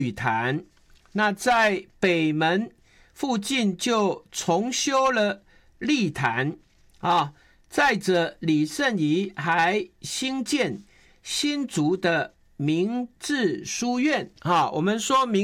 语坛。那在北门附近就重修了立坛啊。再者，李圣仪还兴建新竹的明治书院啊。我们说明